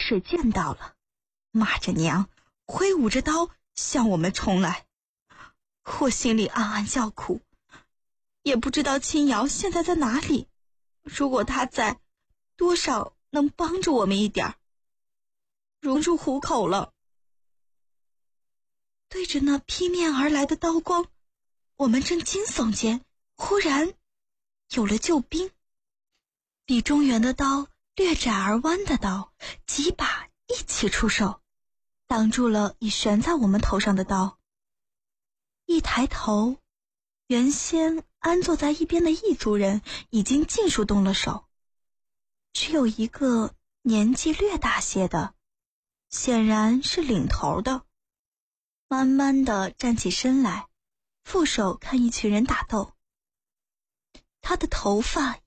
水见到了，骂着娘，挥舞着刀向我们冲来。我心里暗暗叫苦，也不知道青瑶现在在哪里。如果她在，多少能帮助我们一点，如入虎口了。对着那劈面而来的刀光，我们正惊悚间，忽然有了救兵。比中原的刀略窄而弯的刀，几把一起出手，挡住了已悬在我们头上的刀。一抬头，原先安坐在一边的异族人已经尽数动了手，只有一个年纪略大些的，显然是领头的，慢慢地站起身来，负手看一群人打斗。他的头发